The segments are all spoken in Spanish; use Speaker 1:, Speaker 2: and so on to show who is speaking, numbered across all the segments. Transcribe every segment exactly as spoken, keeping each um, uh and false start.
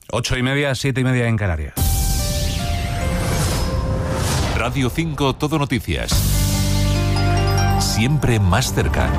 Speaker 1: Ocho y media, siete y media en Canarias.
Speaker 2: Radio cinco Todo Noticias. Siempre más cerca.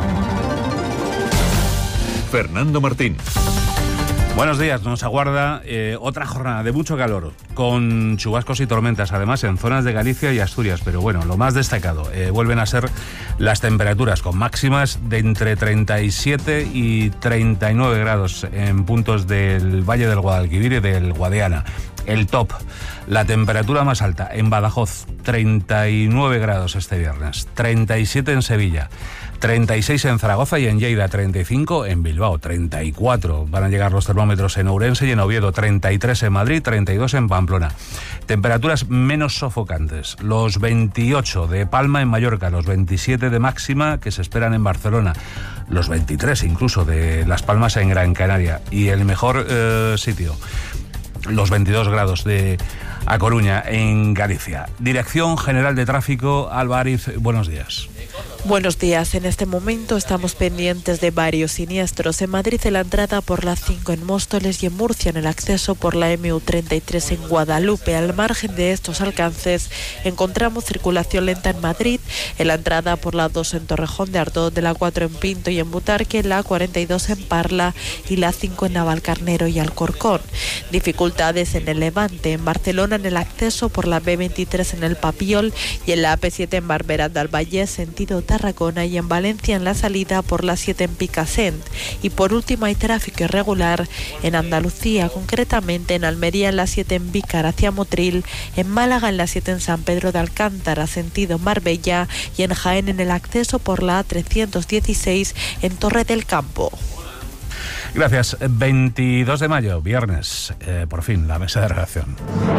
Speaker 2: Fernando Martín.
Speaker 1: Buenos días, nos aguarda eh, otra jornada de mucho calor, con chubascos y tormentas, además en zonas de Galicia y Asturias, pero bueno, lo más destacado, eh, vuelven a ser las temperaturas, con máximas de entre treinta y siete y treinta y nueve grados en puntos del Valle del Guadalquivir y del Guadiana. El top, la temperatura más alta en Badajoz, treinta y nueve grados este viernes, treinta y siete en Sevilla, treinta y seis en Zaragoza y en Lleida, treinta y cinco en Bilbao, treinta y cuatro van a llegar los termómetros en Ourense y en Oviedo, treinta y tres en Madrid, treinta y dos en Pamplona. Temperaturas menos sofocantes, los veintiocho de Palma en Mallorca, los veintisiete de máxima que se esperan en Barcelona, los veintitrés incluso de Las Palmas en Gran Canaria, y el mejor eh, sitio, los veintidós grados de A Coruña, en Galicia. Dirección General de Tráfico, Alba Ariz, buenos días.
Speaker 3: Buenos días. En este momento estamos pendientes de varios siniestros. En Madrid, en la entrada por la cinco en Móstoles, y en Murcia, en el acceso por la eme u treinta y tres en Guadalupe. Al margen de estos alcances, encontramos circulación lenta en Madrid, en la entrada por la dos en Torrejón de Ardoz, de la cuatro en Pinto y en Butarque, la cuarenta y dos en Parla y la cinco en Navalcarnero y Alcorcón. Dificultades en el Levante, en Barcelona, en el acceso por la be veintitrés en el Papiol y en la a pe siete en Barberà del Vallès, sentido Tarragona, y en Valencia en la salida por la siete en Picassent. Y por último hay tráfico irregular en Andalucía, concretamente en Almería en la siete en Vícar hacia Motril, en Málaga en la siete en San Pedro de Alcántara, sentido Marbella, y en Jaén en el acceso por la a trescientos dieciséis en Torre del Campo.
Speaker 1: Gracias. veintidós de mayo, viernes, eh, por fin, la mesa de redacción.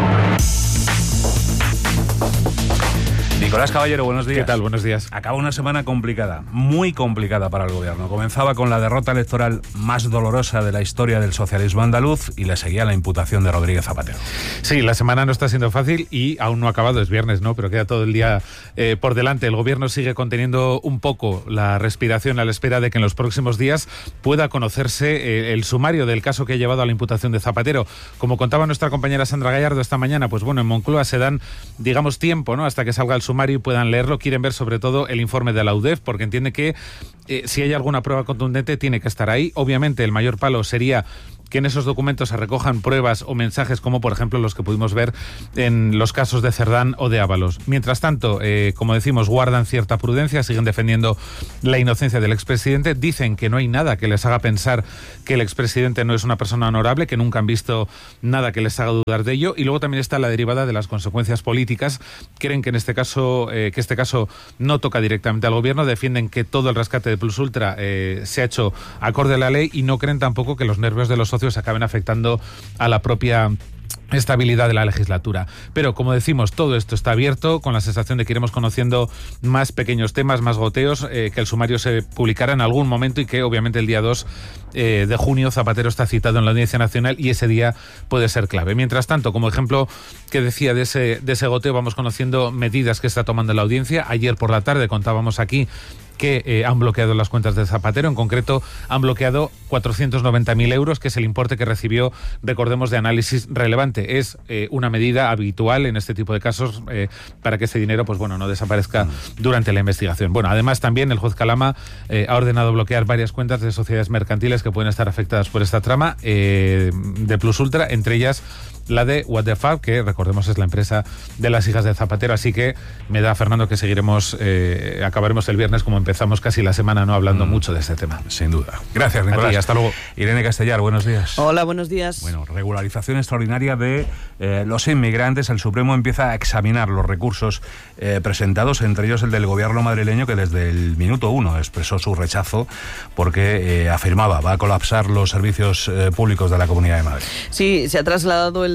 Speaker 1: Nicolás Caballero, buenos días.
Speaker 4: ¿Qué tal? Buenos días.
Speaker 1: Acaba una semana complicada, muy complicada para el gobierno. Comenzaba con la derrota electoral más dolorosa de la historia del socialismo andaluz y le seguía la imputación de Rodríguez Zapatero.
Speaker 4: Sí, la semana no está siendo fácil y aún no ha acabado, es viernes, ¿no? Pero queda todo el día eh, por delante. El gobierno sigue conteniendo un poco la respiración a la espera de que en los próximos días pueda conocerse eh, el sumario del caso que ha llevado a la imputación de Zapatero. Como contaba nuestra compañera Sandra Gallardo esta mañana, pues bueno, en Moncloa se dan, digamos, tiempo, ¿no?, hasta que salga el sumario y puedan leerlo. Quieren ver sobre todo el informe de la U D E F, porque entiende que eh, si hay alguna prueba contundente tiene que estar ahí. Obviamente el mayor palo sería que en esos documentos se recojan pruebas o mensajes como por ejemplo los que pudimos ver en los casos de Cerdán o de Ábalos. Mientras tanto, eh, como decimos, guardan cierta prudencia, siguen defendiendo la inocencia del expresidente, dicen que no hay nada que les haga pensar que el expresidente no es una persona honorable, que nunca han visto nada que les haga dudar de ello, y luego también está la derivada de las consecuencias políticas. Creen que en este caso, eh, que este caso no toca directamente al gobierno, defienden que todo el rescate de Plus Ultra eh, se ha hecho acorde a la ley y no creen tampoco que los nervios de los socios acaben afectando a la propia estabilidad de la legislatura. Pero, como decimos, todo esto está abierto, con la sensación de que iremos conociendo más pequeños temas, más goteos, eh, que el sumario se publicará en algún momento y que, obviamente, el día dos eh, de junio Zapatero está citado en la Audiencia Nacional y ese día puede ser clave. Mientras tanto, como ejemplo que decía de ese, de ese goteo, vamos conociendo medidas que está tomando la Audiencia. Ayer por la tarde contábamos aquí que eh, han bloqueado las cuentas de Zapatero. En concreto, han bloqueado cuatrocientos noventa mil euros, que es el importe que recibió, recordemos, de Análisis Relevante. Es eh, una medida habitual en este tipo de casos eh, para que ese dinero, pues bueno, no desaparezca durante la investigación. Bueno, además también el juez Calama eh, ha ordenado bloquear varias cuentas de sociedades mercantiles que pueden estar afectadas por esta trama eh, de Plus Ultra, entre ellas la de What the Fuck, que recordemos es la empresa de las hijas de Zapatero. Así que me da, Fernando, que seguiremos, eh, acabaremos el viernes como empezamos casi la semana, no hablando mm. mucho de este tema.
Speaker 1: Sin duda. Gracias, Nicolás.
Speaker 4: A ti, hasta luego.
Speaker 1: Irene Castellar, buenos días.
Speaker 5: Hola, buenos días.
Speaker 1: Bueno, regularización extraordinaria de eh, los inmigrantes. El Supremo empieza a examinar los recursos eh, presentados, entre ellos el del gobierno madrileño, que desde el minuto uno expresó su rechazo porque eh, afirmaba va a colapsar los servicios eh, públicos de la Comunidad de Madrid.
Speaker 5: Sí, se ha trasladado el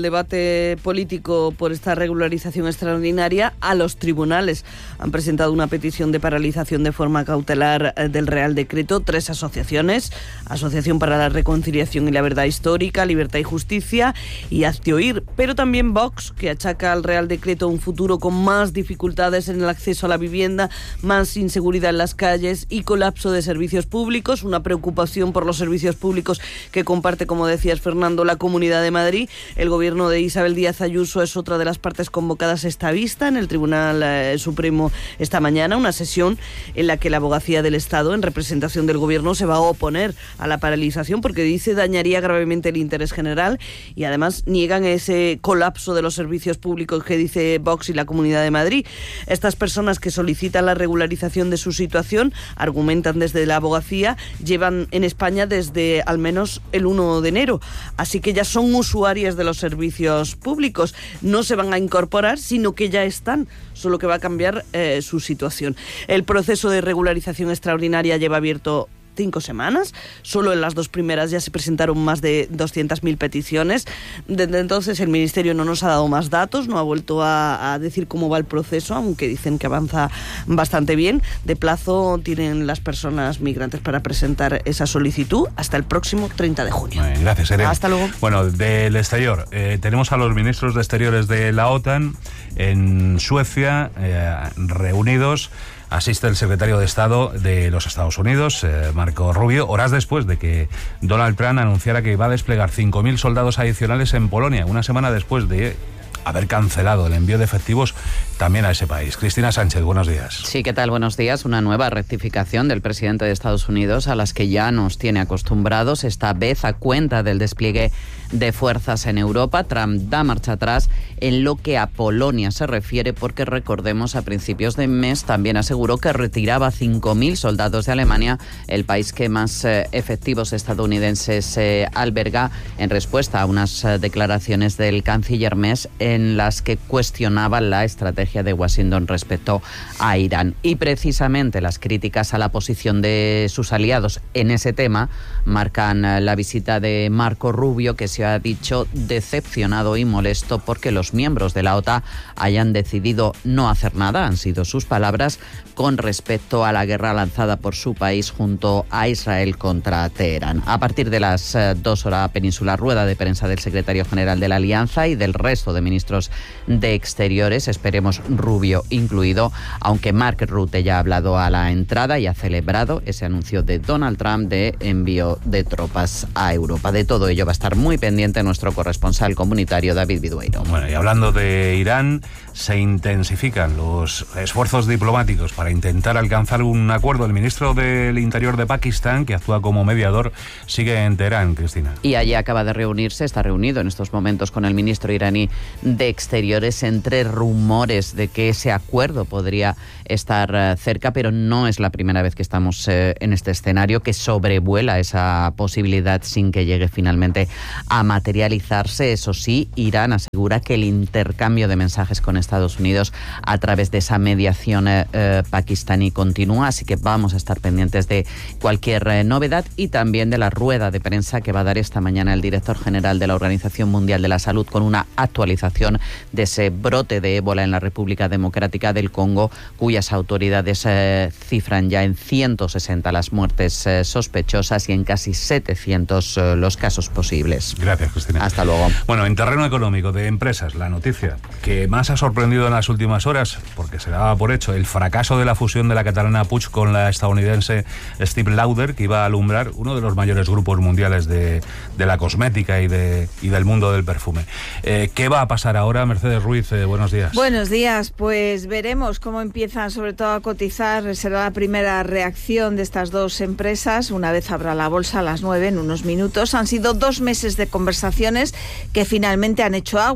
Speaker 5: debate político por esta regularización extraordinaria a los tribunales. Han presentado una petición de paralización de forma cautelar del Real Decreto tres asociaciones: Asociación para la Reconciliación y la Verdad Histórica, Libertad y Justicia y Hazte Oír, pero también Vox, que achaca al Real Decreto un futuro con más dificultades en el acceso a la vivienda, más inseguridad en las calles y colapso de servicios públicos, una preocupación por los servicios públicos que comparte, como decías, Fernando, la Comunidad de Madrid. El gobierno de Isabel Díaz Ayuso es otra de las partes convocadas a esta vista en el Tribunal eh, Supremo esta mañana, una sesión en la que la Abogacía del Estado, en representación del gobierno, se va a oponer a la paralización porque dice dañaría gravemente el interés general, y además niegan ese colapso de los servicios públicos que dice Vox y la Comunidad de Madrid. Estas personas que solicitan la regularización de su situación, argumentan desde la abogacía, llevan en España desde al menos el uno de enero, así que ya son usuarias de los servicios públicos. No se van a incorporar, sino que ya están, solo que va a cambiar eh, su situación. El proceso de regularización extraordinaria lleva abierto cinco semanas. Solo en las dos primeras ya se presentaron más de doscientas mil peticiones. Desde entonces el Ministerio no nos ha dado más datos, no ha vuelto a, a decir cómo va el proceso, aunque dicen que avanza bastante bien. De plazo tienen las personas migrantes para presentar esa solicitud hasta el próximo treinta de junio.
Speaker 1: Bien, gracias, Irene.
Speaker 5: Hasta luego.
Speaker 1: Bueno, del exterior, eh, tenemos a los ministros de Exteriores de la OTAN en Suecia, eh, reunidos. Asiste el secretario de Estado de los Estados Unidos, eh, Marco Rubio, horas después de que Donald Trump anunciara que iba a desplegar cinco mil soldados adicionales en Polonia, una semana después de haber cancelado el envío de efectivos también a ese país. Cristina Sánchez, buenos días.
Speaker 6: Sí, ¿qué tal? Buenos días. Una nueva rectificación del presidente de Estados Unidos a las que ya nos tiene acostumbrados, esta vez a cuenta del despliegue de fuerzas en Europa. Trump da marcha atrás en lo que a Polonia se refiere, porque recordemos, a principios de mes también aseguró que retiraba cinco mil soldados de Alemania, el país que más eh, efectivos estadounidenses eh, alberga, en respuesta a unas eh, declaraciones del canciller Merz en las que cuestionaba la estrategia de Washington respecto a Irán. Y precisamente las críticas a la posición de sus aliados en ese tema marcan eh, la visita de Marco Rubio, que se ha dicho decepcionado y molesto porque los miembros de la OTAN hayan decidido no hacer nada, han sido sus palabras, con respecto a la guerra lanzada por su país junto a Israel contra Teherán. A partir de las eh, dos horas peninsular, rueda de prensa del secretario general de la Alianza y del resto de ministros de Exteriores, esperemos Rubio incluido, aunque Mark Rutte ya ha hablado a la entrada y ha celebrado ese anuncio de Donald Trump de envío de tropas a Europa. De todo ello va a estar muy pendiente nuestro corresponsal comunitario David Vidueiro.
Speaker 1: Bueno, y hablando de Irán, se intensifican los esfuerzos diplomáticos para intentar alcanzar un acuerdo. El ministro del Interior de Pakistán, que actúa como mediador, sigue en Teherán, Cristina.
Speaker 6: Y allí acaba de reunirse, está reunido en estos momentos con el ministro iraní de Exteriores, entre rumores de que ese acuerdo podría estar cerca, pero no es la primera vez que estamos eh, en este escenario, que sobrevuela esa posibilidad sin que llegue finalmente a materializarse. Eso sí, Irán asegura que el intercambio de mensajes con Estados Unidos a través de esa mediación eh, eh, pakistaní continúa, así que vamos a estar pendientes de cualquier eh, novedad y también de la rueda de prensa que va a dar esta mañana el director general de la Organización Mundial de la Salud con una actualización de ese brote de ébola en la República Democrática del Congo, cuyas autoridades eh, cifran ya en ciento sesenta las muertes eh, sospechosas y en casi setecientos eh, los casos posibles.
Speaker 1: Gracias, Cristina.
Speaker 6: Hasta luego.
Speaker 1: Bueno, en terreno económico de empresas, la noticia que más ha sorprendido en las últimas horas, porque se daba por hecho el fracaso de la fusión de la catalana Puig con la estadounidense Estée Lauder, que iba a alumbrar uno de los mayores grupos mundiales de, de la cosmética y, de, y del mundo del perfume. Eh, ¿Qué va a pasar ahora? Mercedes Ruiz, eh, buenos días.
Speaker 7: Buenos días, pues veremos cómo empiezan sobre todo a cotizar. Será la primera reacción de estas dos empresas una vez abra la bolsa a las nueve, en unos minutos. Han sido dos meses de conversaciones que finalmente han hecho aguas. La multi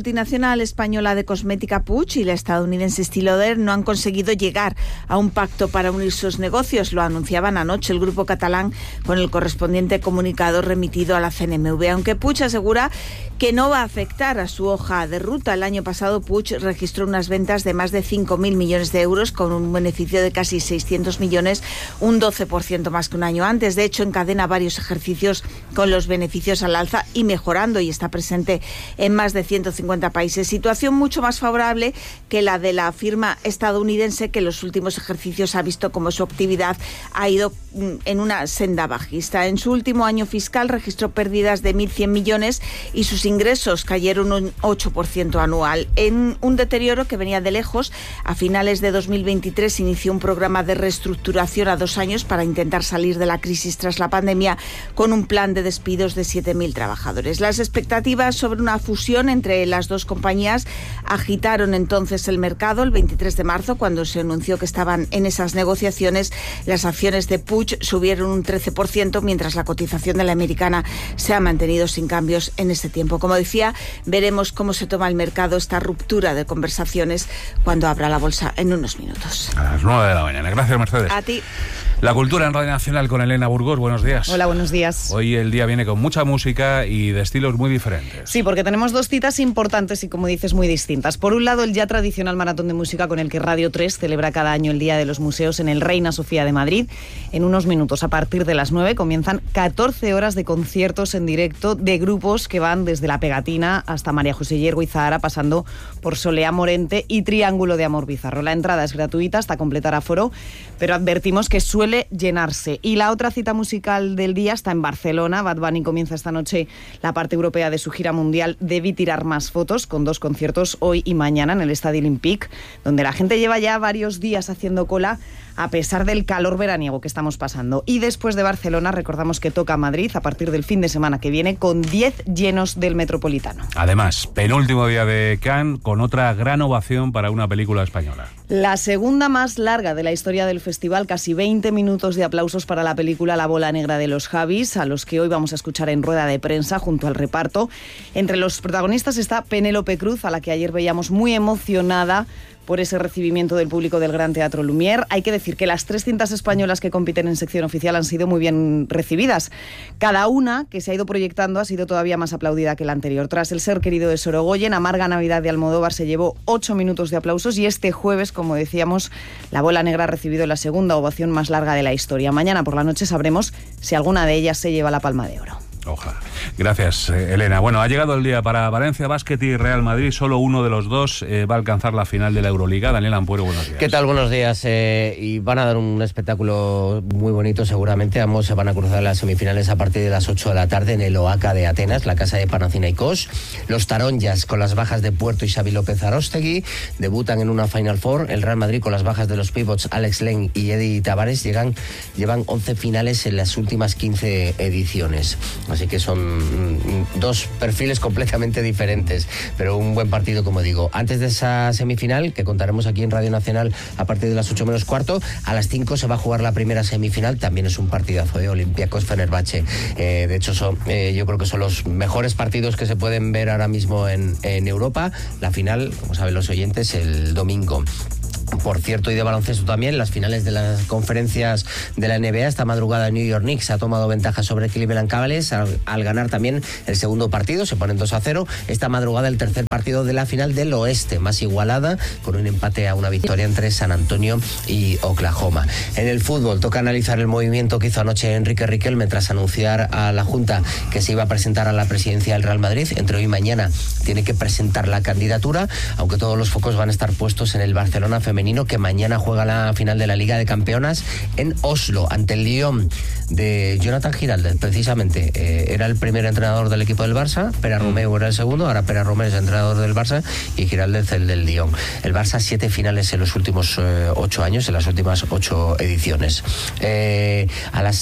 Speaker 7: multinacional española de cosmética Puig y la estadounidense Estée Lauder no han conseguido llegar a un pacto para unir sus negocios. Lo anunciaban anoche el grupo catalán con el correspondiente comunicado remitido a la C N M V, aunque Puig asegura que no va a afectar a su hoja de ruta. El año pasado Puig registró unas ventas de más de cinco mil millones de euros con un beneficio de casi seiscientos millones, un doce por ciento más que un año antes. De hecho, encadena varios ejercicios con los beneficios al alza y mejorando, y está presente en más de ciento cincuenta países. Situación mucho más favorable que la de la firma estadounidense, que en los últimos ejercicios ha visto como su actividad ha ido en una senda bajista. En su último año fiscal registró pérdidas de mil cien millones y sus ingresos cayeron un ocho por ciento anual. En un deterioro que venía de lejos, a finales de dos mil veintitrés inició un programa de reestructuración a dos años para intentar salir de la crisis tras la pandemia, con un plan de despidos de siete mil trabajadores. Las expectativas sobre una fusión entre las dos compañías agitaron entonces el mercado. El veintitrés de marzo, cuando se anunció que estaban en esas negociaciones, las acciones de Puig subieron un trece por ciento, mientras la cotización de la americana se ha mantenido sin cambios en este tiempo. Como decía, veremos cómo se toma el mercado esta ruptura de conversaciones cuando abra la bolsa en unos minutos.
Speaker 1: A las nueve de la mañana. Gracias, Mercedes.
Speaker 7: A ti.
Speaker 1: La cultura en Radio Nacional con Elena Burgos. Buenos días.
Speaker 8: Hola, buenos días.
Speaker 1: Hoy el día viene con mucha música y de estilos muy diferentes.
Speaker 8: Sí, porque tenemos dos citas importantes y, como dices, muy distintas. Por un lado, el ya tradicional maratón de música con el que Radio tres celebra cada año el Día de los Museos en el Reina Sofía de Madrid. En unos minutos, a partir de las nueve, comienzan catorce horas de conciertos en directo de grupos que van desde La Pegatina hasta María José Yergo y Zahara, pasando por Soleá Morente y Triángulo de Amor Bizarro. La entrada es gratuita hasta completar aforo, pero advertimos que suele llenarse. Y la otra cita musical del día está en Barcelona. Bad Bunny comienza esta noche la parte europea de su gira mundial Debí tirar más fotos, con dos conciertos hoy y mañana en el Estadi Olímpic, donde la gente lleva ya varios días haciendo cola a pesar del calor veraniego que estamos pasando. Y después de Barcelona, recordamos que toca Madrid a partir del fin de semana que viene, con diez llenos del Metropolitano.
Speaker 1: Además, penúltimo día de Cannes, con otra gran ovación para una película española.
Speaker 8: La segunda más larga de la historia del festival, casi veinte minutos de aplausos para la película La bola negra de los Javis, a los que hoy vamos a escuchar en rueda de prensa junto al reparto. Entre los protagonistas está Penélope Cruz, a la que ayer veíamos muy emocionada por ese recibimiento del público del Gran Teatro Lumière. Hay que decir que las tres cintas españolas que compiten en sección oficial han sido muy bien recibidas. Cada una que se ha ido proyectando ha sido todavía más aplaudida que la anterior. Tras El ser querido de Sorogoyen, Amarga Navidad de Almodóvar se llevó ocho minutos de aplausos, y este jueves, como decíamos, La bola negra ha recibido la segunda ovación más larga de la historia. Mañana por la noche sabremos si alguna de ellas se lleva la Palma de Oro.
Speaker 1: Ojalá. Gracias, eh, Elena. Bueno, ha llegado el día para Valencia Basket y Real Madrid. Solo uno de los dos eh, va a alcanzar la final de la Euroliga. Daniel Ampuero, buenos días.
Speaker 9: ¿Qué tal? Buenos días. Eh, y van a dar un espectáculo muy bonito seguramente. Ambos se van a cruzar las semifinales a partir de las ocho de la tarde en el Oaca de Atenas, la casa de Panathinaikos. Los Taronjas, con las bajas de Puerto y Xavi López Aróstegui, debutan en una Final Four. El Real Madrid, con las bajas de los pivots Alex Len y Eddie Tavares, llegan, llevan once finales en las últimas quince ediciones. Así que son dos perfiles completamente diferentes, pero un buen partido, como digo. Antes de esa semifinal, que contaremos aquí en Radio Nacional a partir de las ocho menos cuarto, a las cinco se va a jugar la primera semifinal. También es un partidazo de Olympiacos Fenerbahce. Eh, de hecho, son, eh, yo creo que son los mejores partidos que se pueden ver ahora mismo en, en Europa. La final, como saben los oyentes, el domingo. Por cierto, y de baloncesto también, las finales de las conferencias de la N B A. Esta madrugada New York Knicks ha tomado ventaja sobre Cleveland Cavaliers al, al ganar también el segundo partido, se ponen dos a cero. Esta madrugada el tercer partido de la final del oeste, más igualada, con un empate a una victoria entre San Antonio y Oklahoma. En el fútbol toca analizar el movimiento que hizo anoche Enrique Riquelme tras anunciar a la Junta que se iba a presentar a la presidencia del Real Madrid. Entre hoy y mañana tiene que presentar la candidatura, aunque todos los focos van a estar puestos en el Barcelona femenino, que mañana juega la final de la Liga de Campeonas en Oslo, ante el Lyon de Jonathan Giraldez, precisamente. Eh, era el primer entrenador del equipo del Barça, Pere Romeu era el segundo, ahora Pere Romeu es el entrenador del Barça y Giraldez el del Lyon. El Barça, siete finales en los últimos eh, ocho años, en las últimas ocho ediciones. Eh, a las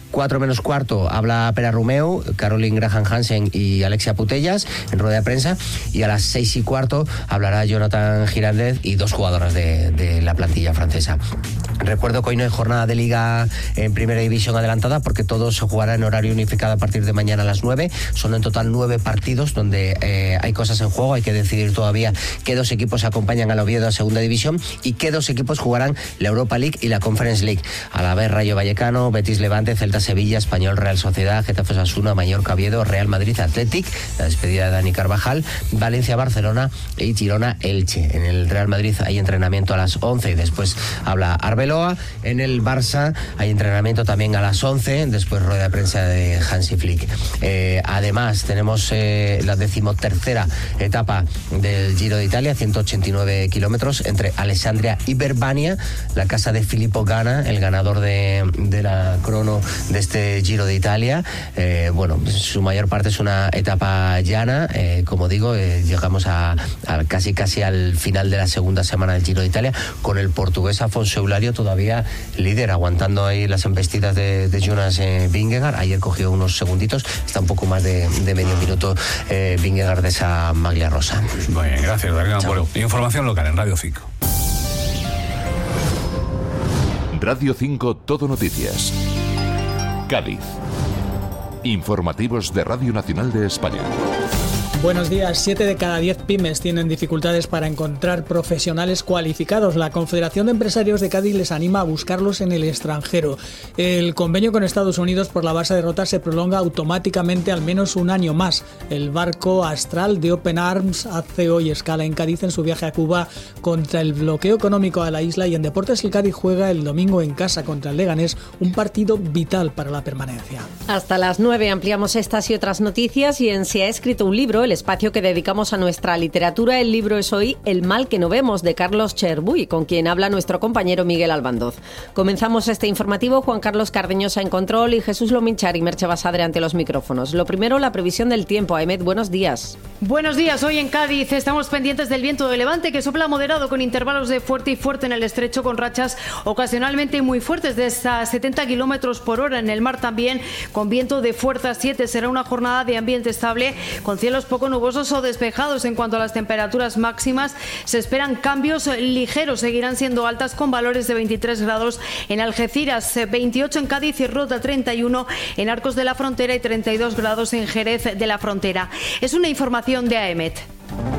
Speaker 9: cuatro menos cuarto habla Pere Romeu, Caroline Graham Hansen y Alexia Putellas en rueda de prensa, y a las seis y cuarto hablará Jonathan Giraldez y dos jugadoras de, de la plantilla francesa. Recuerdo que hoy no hay jornada de liga en primera división adelantada porque todo se jugará en horario unificado a partir de mañana a las nueve. Son en total nueve partidos donde eh, hay cosas en juego. Hay que decidir todavía qué dos equipos acompañan al Oviedo a segunda división y qué dos equipos jugarán la Europa League y la Conference League. A la vez Rayo Vallecano, Betis Levante, Celta Sevilla, Español Real Sociedad, Getafe Osasuna, Mallorca Oviedo, Real Madrid Athletic, la despedida de Dani Carvajal, Valencia Barcelona y Girona Elche. En el Real Madrid hay entrenamiento a las once y después habla Arbeloa. En el Barça hay entrenamiento también a las once, después rueda de prensa de Hansi Flick. Eh, además tenemos eh, la decimotercera etapa del Giro de Italia, ciento ochenta y nueve kilómetros entre Alessandria y Verbania, la casa de Filippo Ganna, el ganador de, de la crono de este Giro de Italia. Eh, bueno, su mayor parte es una etapa llana, eh, como digo, eh, llegamos a, a casi casi al final de la segunda semana del Giro de Italia con el portugués Afonso Eulario todavía líder, aguantando ahí las embestidas de, de Jonas eh, Vingegaard. Ayer cogió unos segunditos, está un poco más de, de medio minuto eh, Vingegaard de esa maglia rosa.
Speaker 1: Muy bien, gracias, Darío. Bueno, información local en Radio cinco.
Speaker 2: Radio cinco Todo Noticias. Cádiz. Informativos de Radio Nacional de España.
Speaker 10: Buenos días. Siete de cada diez pymes tienen dificultades para encontrar profesionales cualificados. La Confederación de Empresarios de Cádiz les anima a buscarlos en el extranjero. El convenio con Estados Unidos por la base de Rota se prolonga automáticamente al menos un año más. El barco Astral de Open Arms hace hoy escala en Cádiz en su viaje a Cuba contra el bloqueo económico a la isla, y en Deportes el Cádiz juega el domingo en casa contra el Leganés, un partido vital para la permanencia.
Speaker 11: Hasta las nueve ampliamos estas y otras noticias, y en Se ha escrito un libro, el espacio que dedicamos a nuestra literatura. El libro es hoy El mal que no vemos, de Carlos Cherbuy, con quien habla nuestro compañero Miguel Albandoz. Comenzamos este informativo. Juan Carlos Cardeñosa en control y Jesús Lominchar y Merche Basadre ante los micrófonos. Lo primero, la previsión del tiempo. Ahmed, buenos días.
Speaker 12: Buenos días. Hoy en Cádiz estamos pendientes del viento de levante, que sopla moderado con intervalos de fuerte y fuerte en el estrecho, con rachas ocasionalmente muy fuertes de hasta setenta kilómetros por hora. En el mar también con viento de fuerza siete. Será una jornada de ambiente estable con cielos poco nubosos o despejados. En cuanto a las temperaturas máximas, se esperan cambios ligeros. Seguirán siendo altas con valores de veintitrés grados en Algeciras, veintiocho en Cádiz y Rota, treinta y uno en Arcos de la Frontera y treinta y dos grados en Jerez de la Frontera. Es una información de A E M E T.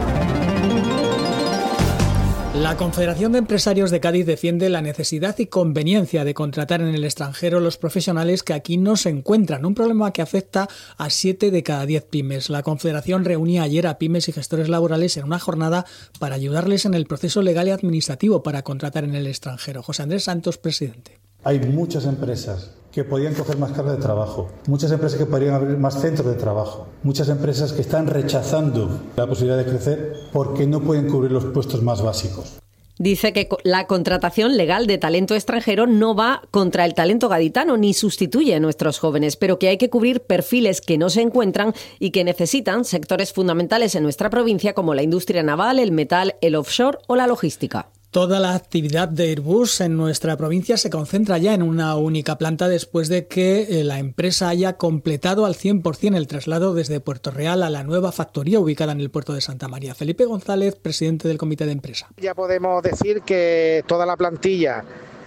Speaker 10: La Confederación de Empresarios de Cádiz defiende la necesidad y conveniencia de contratar en el extranjero los profesionales que aquí no se encuentran, un problema que afecta a siete de cada diez pymes. La Confederación reunía ayer a pymes y gestores laborales en una jornada para ayudarles en el proceso legal y administrativo para contratar en el extranjero. José Andrés Santos, presidente.
Speaker 13: Hay muchas empresas que podían coger más carga de trabajo, muchas empresas que podrían abrir más centros de trabajo, muchas empresas que están rechazando la posibilidad de crecer porque no pueden cubrir los puestos más básicos.
Speaker 11: Dice que la contratación legal de talento extranjero no va contra el talento gaditano ni sustituye a nuestros jóvenes, pero que hay que cubrir perfiles que no se encuentran y que necesitan sectores fundamentales en nuestra provincia como la industria naval, el metal, el offshore o la logística.
Speaker 10: Toda la actividad de Airbus en nuestra provincia se concentra ya en una única planta después de que la empresa haya completado al cien por ciento el traslado desde Puerto Real a la nueva factoría ubicada en el puerto de Santa María. Felipe González, presidente del comité de empresa.
Speaker 14: Ya podemos decir que toda la plantilla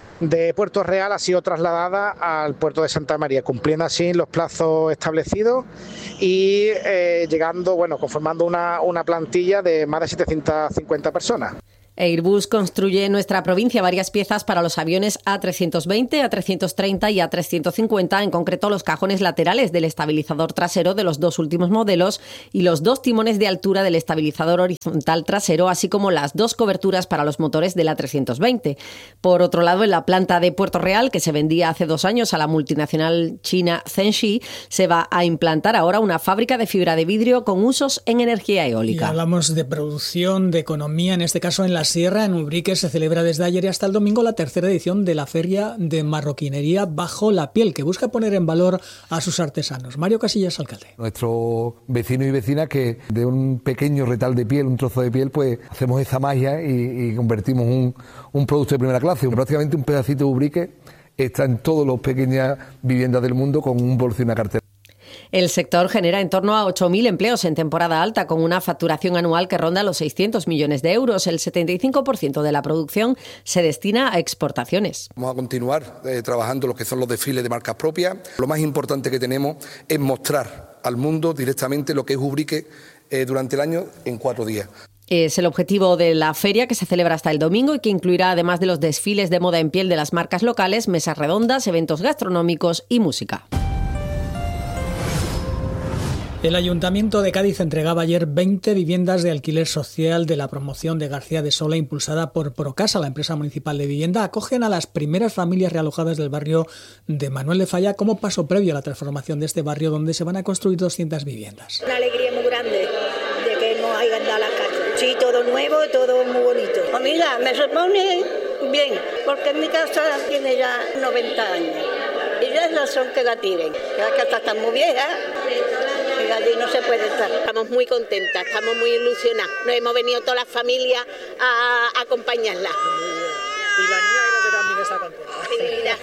Speaker 14: de Puerto Real ha sido trasladada al puerto de Santa María, cumpliendo así los plazos establecidos y eh, llegando, bueno, conformando una, una plantilla de más de setecientas cincuenta personas.
Speaker 11: Airbus construye en nuestra provincia varias piezas para los aviones A trescientos veinte, A trescientos treinta y A trescientos cincuenta, en concreto los cajones laterales del estabilizador trasero de los dos últimos modelos y los dos timones de altura del estabilizador horizontal trasero, así como las dos coberturas para los motores del A trescientos veinte. Por otro lado, en la planta de Puerto Real, que se vendía hace dos años a la multinacional china Zhenxi, se va a implantar ahora una fábrica de fibra de vidrio con usos en energía eólica.
Speaker 10: Y hablamos de producción, de economía, en este caso en la Sierra, en Ubrique, se celebra desde ayer y hasta el domingo la tercera edición de la Feria de Marroquinería Bajo la Piel, que busca poner en valor a sus artesanos. Mario Casillas, alcalde.
Speaker 15: Nuestros vecinos y vecinas que de un pequeño retal de piel, un trozo de piel, pues hacemos esa magia y, y convertimos un, un producto de primera clase, prácticamente un pedacito de Ubrique está en todas las pequeñas viviendas del mundo con un bolso y una cartera.
Speaker 11: El sector genera en torno a ocho mil empleos en temporada alta, con una facturación anual que ronda los seiscientos millones de euros. El setenta y cinco por ciento de la producción se destina a exportaciones.
Speaker 16: Vamos a continuar eh, trabajando lo que son los desfiles de marcas propias. Lo más importante que tenemos es mostrar al mundo directamente lo que es Ubrique eh, durante el año en cuatro días.
Speaker 11: Es el objetivo de la feria, que se celebra hasta el domingo y que incluirá, además de los desfiles de moda en piel de las marcas locales, mesas redondas, eventos gastronómicos y música.
Speaker 10: El Ayuntamiento de Cádiz entregaba ayer veinte viviendas de alquiler social de la promoción de García de Sola, impulsada por Procasa, la empresa municipal de vivienda. Acogen a las primeras familias realojadas del barrio de Manuel de Falla como paso previo a la transformación de este barrio, donde se van a construir doscientas viviendas.
Speaker 17: Una alegría muy grande de que no hayan dado las casas. Sí, todo nuevo, todo muy bonito. Pues mira, me supone bien, porque en mi casa tiene ya noventa años. Y ya es razón que la tiren. La casa está muy vieja. Y allí no se puede estar. Estamos muy contentas, estamos muy ilusionadas. Nos hemos venido toda la familia a acompañarla.
Speaker 10: Y la niña creo que también está contenta.
Speaker 17: Sí, mira.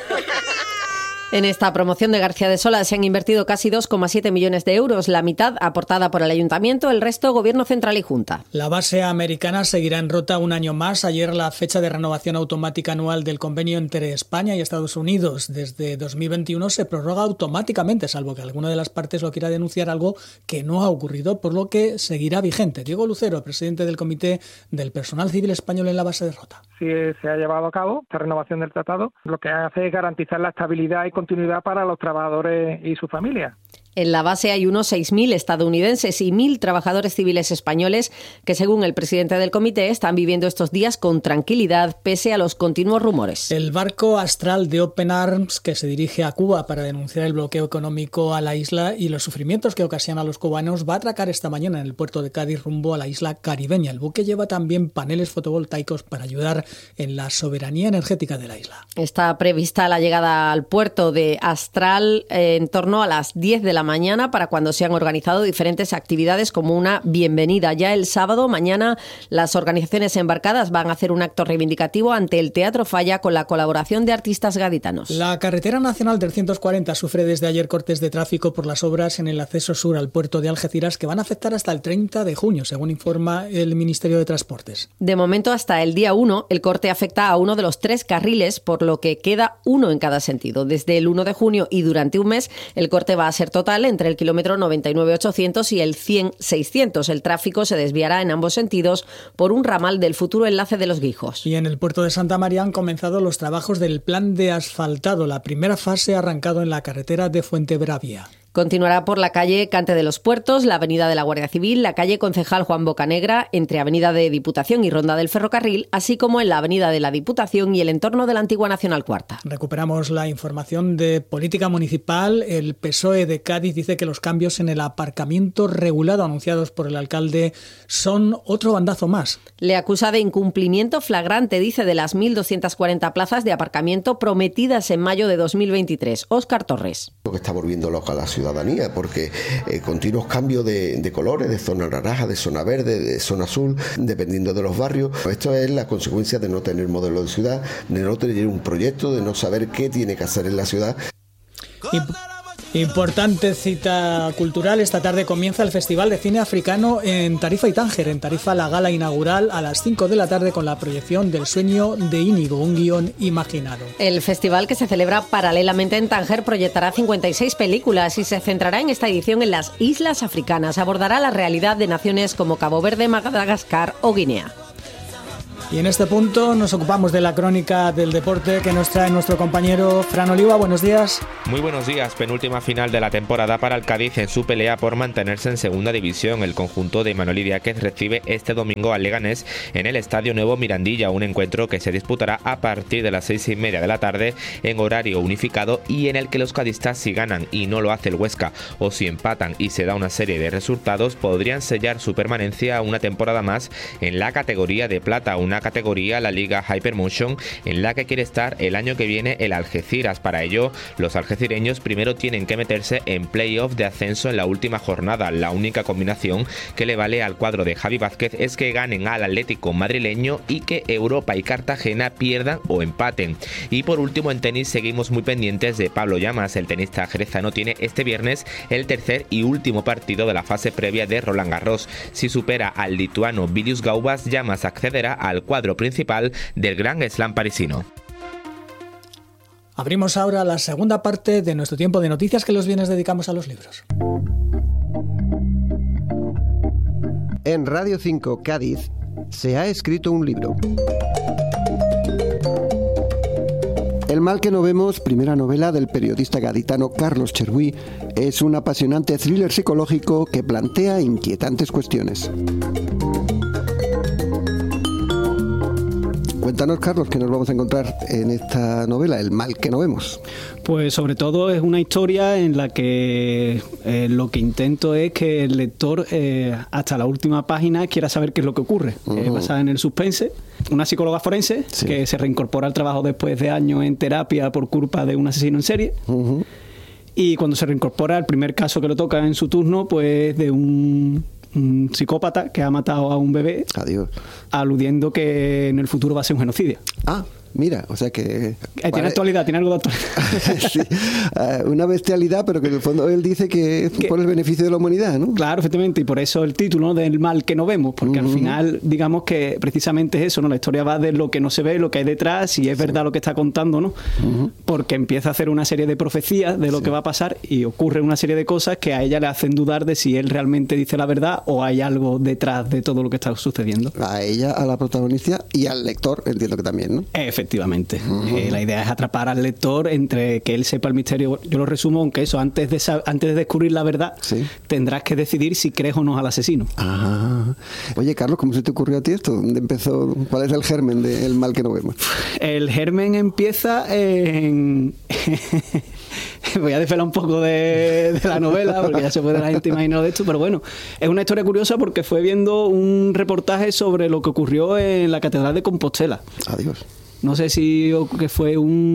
Speaker 11: En esta promoción de García de Sola se han invertido casi dos coma siete millones de euros, la mitad aportada por el Ayuntamiento, el resto Gobierno Central y Junta.
Speaker 10: La base americana seguirá en rota un año más. Ayer la fecha de renovación automática anual del convenio entre España y Estados Unidos desde dos mil veintiuno se prorroga automáticamente, salvo que alguna de las partes lo quiera denunciar, algo que no ha ocurrido, por lo que seguirá vigente. Diego Lucero, presidente del Comité del Personal Civil Español en la base de rota.
Speaker 18: Si se ha llevado a cabo esta renovación del tratado, lo que hace es garantizar la estabilidad y continuidad para los trabajadores y sus familias.
Speaker 11: En la base hay unos seis mil estadounidenses y mil trabajadores civiles españoles que, según el presidente del comité, están viviendo estos días con tranquilidad pese a los continuos rumores.
Speaker 10: El barco Astral de Open Arms, que se dirige a Cuba para denunciar el bloqueo económico a la isla y los sufrimientos que ocasiona a los cubanos, va a atracar esta mañana en el puerto de Cádiz rumbo a la isla caribeña. El buque lleva también paneles fotovoltaicos para ayudar en la soberanía energética de la isla.
Speaker 11: Está prevista la llegada al puerto de Astral eh, en torno a las diez de la mañana, para cuando se han organizado diferentes actividades como una bienvenida. Ya el sábado, mañana, las organizaciones embarcadas van a hacer un acto reivindicativo ante el Teatro Falla con la colaboración de artistas gaditanos.
Speaker 10: La carretera nacional trescientos cuarenta sufre desde ayer cortes de tráfico por las obras en el acceso sur al puerto de Algeciras, que van a afectar hasta el treinta de junio, según informa el Ministerio de Transportes.
Speaker 11: De momento, hasta el día uno, el corte afecta a uno de los tres carriles, por lo que queda uno en cada sentido. Desde el uno de junio y durante un mes, el corte va a ser total entre el kilómetro noventa y nueve ochocientos y el cien seiscientos. El tráfico se desviará en ambos sentidos por un ramal del futuro enlace de Los Guijos.
Speaker 10: Y en el puerto de Santa María han comenzado los trabajos del plan de asfaltado. La primera fase ha arrancado en la carretera de Fuentebravia.
Speaker 11: Continuará por la calle Cante de los Puertos, la avenida de la Guardia Civil, la calle Concejal Juan Bocanegra, entre avenida de Diputación y Ronda del Ferrocarril, así como en la avenida de la Diputación y el entorno de la antigua Nacional Cuarta.
Speaker 10: Recuperamos la información de política municipal. El P S O E de Cádiz dice que los cambios en el aparcamiento regulado anunciados por el alcalde son otro bandazo más.
Speaker 11: Le acusa de incumplimiento flagrante, dice, de las mil doscientas cuarenta plazas de aparcamiento prometidas en mayo de dos mil veintitrés. Óscar Torres.
Speaker 19: Lo que está volviendo loca la ciudadanía, porque eh, continuos cambios de, de colores, de zona naranja, de zona verde, de zona azul, dependiendo de los barrios. Esto es la consecuencia de no tener modelo de ciudad, de no tener un proyecto, de no saber qué tiene que hacer en la ciudad.
Speaker 10: Y... Importante cita cultural. Esta tarde comienza el Festival de Cine Africano en Tarifa y Tánger. En Tarifa, la gala inaugural a las cinco de la tarde con la proyección del Sueño de Íñigo, un guión imaginado.
Speaker 11: El festival, que se celebra paralelamente en Tánger, proyectará cincuenta y seis películas y se centrará en esta edición en las islas africanas. Abordará la realidad de naciones como Cabo Verde, Madagascar o Guinea.
Speaker 10: Y en este punto nos ocupamos de la crónica del deporte que nos trae nuestro compañero Fran Oliva. Buenos días.
Speaker 20: Muy buenos días. Penúltima final de la temporada para el Cádiz en su pelea por mantenerse en segunda división. El conjunto de Imanol Idiáquez recibe este domingo al Leganés en el Estadio Nuevo Mirandilla, un encuentro que se disputará a partir de las seis y media de la tarde en horario unificado y en el que los cadistas, si ganan y no lo hace el Huesca, o si empatan y se da una serie de resultados, podrían sellar su permanencia una temporada más en la categoría de plata, una una categoría, la Liga Hypermotion, en la que quiere estar el año que viene el Algeciras. Para ello, los algecireños primero tienen que meterse en playoff de ascenso en la última jornada. La única combinación que le vale al cuadro de Javi Vázquez es que ganen al Atlético madrileño y que Europa y Cartagena pierdan o empaten. Y por último, en tenis seguimos muy pendientes de Pablo Llamas. El tenista jerezano tiene este viernes el tercer y último partido de la fase previa de Roland Garros. Si supera al lituano Vilius Gaubas, Llamas accederá al cuadro principal del Grand Slam parisino.
Speaker 10: Abrimos ahora la segunda parte de nuestro tiempo de noticias que los viernes dedicamos a los libros.
Speaker 21: En Radio cinco Cádiz se ha escrito un libro. El mal que no vemos, primera novela del periodista gaditano Carlos Cherbuí, es un apasionante thriller psicológico que plantea inquietantes cuestiones. Cuéntanos, Carlos, ¿qué nos vamos a encontrar en esta novela, El mal que no vemos?
Speaker 22: Pues sobre todo es una historia en la que eh, lo que intento es que el lector eh, hasta la última página quiera saber qué es lo que ocurre. Uh-huh. Es basada en el suspense. Una psicóloga forense sí. que se reincorpora al trabajo después de años en terapia por culpa de un asesino en serie. Uh-huh. Y cuando se reincorpora, el primer caso que le toca en su turno, pues de un... un psicópata que ha matado a un bebé. Adiós. Aludiendo que en el futuro va a ser un genocidio.
Speaker 21: Ah, mira, o sea que...
Speaker 22: Eh, tiene vale. actualidad, tiene algo de actualidad.
Speaker 21: Sí, uh, una bestialidad, pero que en el fondo él dice que es por el beneficio de la humanidad, ¿no?
Speaker 22: Claro, efectivamente, y por eso el título, ¿no?, del mal que no vemos, porque uh-huh. al final, digamos que precisamente es eso, ¿no? La historia va de lo que no se ve, lo que hay detrás, si es sí. verdad lo que está contando, ¿no? Uh-huh. Porque empieza a hacer una serie de profecías de lo sí. que va a pasar y ocurre una serie de cosas que a ella le hacen dudar de si él realmente dice la verdad o hay algo detrás de todo lo que está sucediendo.
Speaker 21: A ella, a la protagonista y al lector, entiendo que también, ¿no?
Speaker 22: Efectivamente. Uh-huh. Eh, la idea es atrapar al lector entre que él sepa el misterio. Yo lo resumo, aunque eso, antes de antes de descubrir la verdad, sí. tendrás que decidir si crees o no al asesino.
Speaker 21: Ajá. Oye, Carlos, ¿cómo se te ocurrió a ti esto? ¿Dónde empezó? ¿Cuál es el germen del mal que no vemos?
Speaker 22: El germen empieza en... Voy a desvelar un poco de, de la novela, porque ya se puede la gente imaginar de esto, pero bueno, es una historia curiosa porque fue viendo un reportaje sobre lo que ocurrió en la Catedral de Compostela.
Speaker 21: Adiós.
Speaker 22: No sé si que fue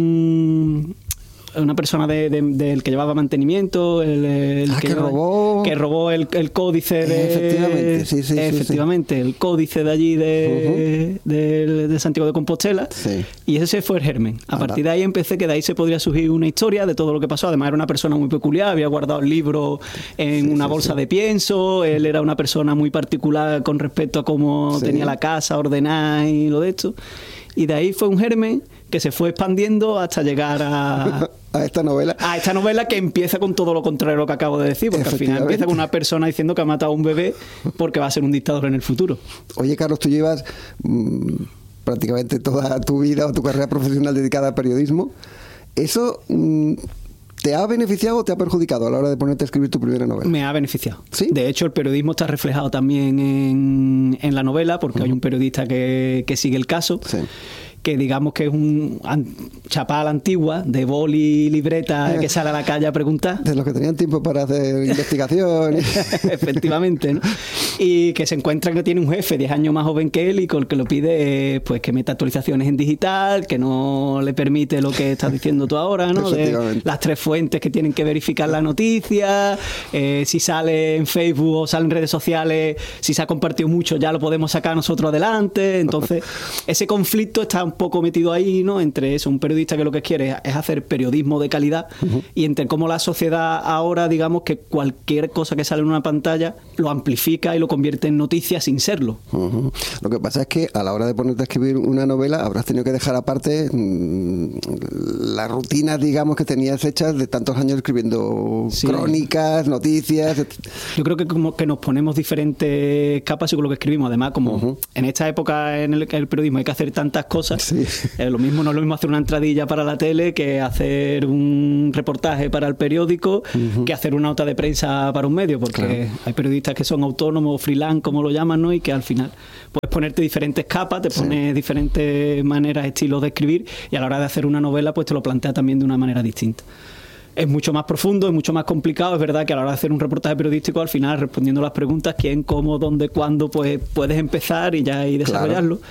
Speaker 22: un... una persona del de, de, de que llevaba mantenimiento, el, el
Speaker 21: ah,
Speaker 22: que,
Speaker 21: que robó
Speaker 22: que robó el, el códice de
Speaker 21: efectivamente, sí, sí,
Speaker 22: efectivamente,
Speaker 21: sí, sí.
Speaker 22: el códice de allí de, uh-huh. de, de Santiago de Compostela,
Speaker 21: sí.
Speaker 22: y ese fue el germen. A Ahora. partir de ahí empecé que de ahí se podría surgir una historia de todo lo que pasó. Además era una persona muy peculiar, había guardado el libro en sí, una sí, bolsa sí. de pienso, él era una persona muy particular con respecto a cómo sí. tenía la casa ordenada y lo de esto. Y de ahí fue un germen que se fue expandiendo hasta llegar a...
Speaker 21: a esta novela.
Speaker 22: A esta novela que empieza con todo lo contrario a lo que acabo de decir, porque al final empieza con una persona diciendo que ha matado a un bebé porque va a ser un dictador en el futuro.
Speaker 21: Oye, Carlos, tú llevas mmm, prácticamente toda tu vida o tu carrera profesional dedicada al periodismo. ¿Eso mmm, te ha beneficiado o te ha perjudicado a la hora de ponerte a escribir tu primera novela?
Speaker 22: Me ha beneficiado.
Speaker 21: ¿Sí?
Speaker 22: De hecho, el periodismo está reflejado también en, en la novela, porque uh-huh. hay un periodista que, que sigue el caso. Sí. Que digamos que es un chapal antigua de boli y libreta que sale a la calle a preguntar.
Speaker 21: De los que tenían tiempo para hacer investigación.
Speaker 22: Efectivamente, ¿no? Y que se encuentra que tiene un jefe diez años más joven que él y con el que lo pide pues que meta actualizaciones en digital, que no le permite lo que estás diciendo tú ahora, ¿no? De las tres fuentes que tienen que verificar la noticia, eh, si sale en Facebook o sale en redes sociales, si se ha compartido mucho ya lo podemos sacar nosotros adelante. Entonces, ese conflicto está un poco metido ahí, ¿no? Entre eso, un periodista que lo que quiere es hacer periodismo de calidad uh-huh. y entre cómo la sociedad ahora, digamos, que cualquier cosa que sale en una pantalla lo amplifica y lo convierte en noticia sin serlo.
Speaker 21: Uh-huh. Lo que pasa es que a la hora de ponerte a escribir una novela habrás tenido que dejar aparte mmm, las rutinas, digamos, que tenías hechas de tantos años escribiendo sí. crónicas, noticias.
Speaker 22: Yo creo que como que nos ponemos diferentes capas según lo que escribimos. Además, como uh-huh. en esta época en el, el periodismo hay que hacer tantas cosas. Sí. Eh, lo mismo no es lo mismo hacer una entradilla para la tele que hacer un reportaje para el periódico, uh-huh. que hacer una nota de prensa para un medio, porque claro. hay periodistas que son autónomos, freelance, como lo llaman, ¿no? Y que al final puedes ponerte diferentes capas, te pones sí. diferentes maneras, estilos de escribir, y a la hora de hacer una novela pues te lo plantea también de una manera distinta. Es mucho más profundo, es mucho más complicado. Es verdad que a la hora de hacer un reportaje periodístico, al final, respondiendo las preguntas, quién, cómo, dónde, cuándo, pues puedes empezar y ya y desarrollarlo. Claro.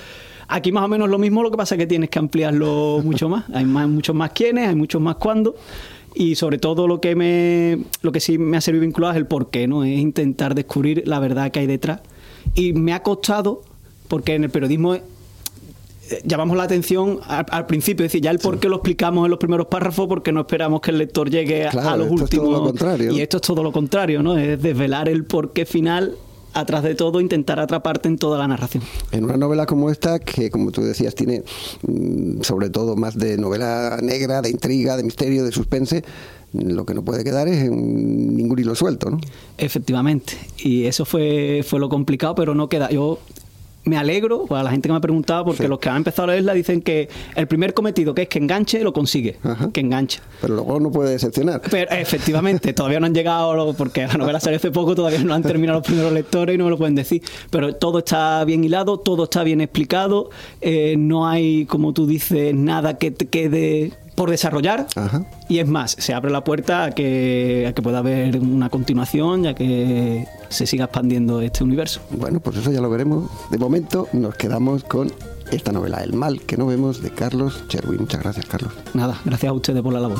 Speaker 22: Aquí más o menos lo mismo, lo que pasa es que tienes que ampliarlo mucho más. Hay más, muchos más quiénes, hay muchos más cuándo. Y sobre todo lo que me lo que sí me ha servido vinculado es el por qué, ¿no? Es intentar descubrir la verdad que hay detrás. Y me ha costado, porque en el periodismo llamamos la atención al, al principio, es decir, ya el por qué lo explicamos en los primeros párrafos, porque no esperamos que el lector llegue
Speaker 21: claro,
Speaker 22: a los
Speaker 21: esto
Speaker 22: últimos.
Speaker 21: Es todo lo contrario, ¿no?
Speaker 22: Y esto es todo lo contrario, ¿no? Es desvelar el porqué final, atrás de todo, intentar atraparte en toda la narración.
Speaker 21: En una novela como esta, que como tú decías, tiene mmm, sobre todo más de novela negra, de intriga, de misterio, de suspense, lo que no puede quedar es un, ningún hilo suelto, ¿no?
Speaker 22: Efectivamente. Y eso fue, fue lo complicado, pero no queda. Yo me alegro, a la gente que me ha preguntado, porque sí. Los que han empezado a leerla dicen que el primer cometido, que es que enganche, lo consigue. Ajá. Que enganche.
Speaker 21: Pero luego no puede decepcionar.
Speaker 22: Pero efectivamente, todavía no han llegado, porque la novela salió hace poco, todavía no han terminado los primeros lectores y no me lo pueden decir. Pero todo está bien hilado, todo está bien explicado, eh, no hay, como tú dices, nada que te quede por desarrollar. Ajá. Y es más, se abre la puerta a que, a que pueda haber una continuación, ya que se siga expandiendo este universo.
Speaker 21: Bueno, pues eso ya lo veremos. De momento nos quedamos con esta novela, El mal que no vemos, de Carlos Cherwin. Muchas gracias, Carlos.
Speaker 22: Nada, gracias a ustedes por la labor.